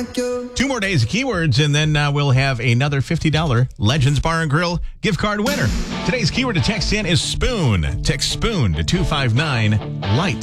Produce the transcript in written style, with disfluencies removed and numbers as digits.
Two more days of keywords, and then we'll have another $50 Legends Bar and Grill gift card winner. Today's keyword to text in is spoon. Text spoon to 259 light.